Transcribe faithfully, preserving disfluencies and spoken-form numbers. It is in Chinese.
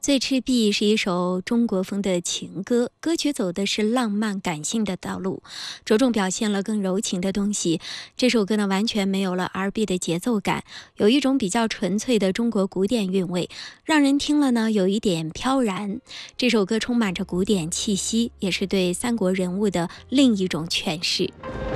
醉赤壁是一首中国风的情歌，歌曲走的是浪漫感性的道路，着重表现了更柔情的东西。这首歌呢，完全没有了 R and B 的节奏感，有一种比较纯粹的中国古典韵味，让人听了呢有一点飘然。这首歌充满着古典气息，也是对三国人物的另一种诠释。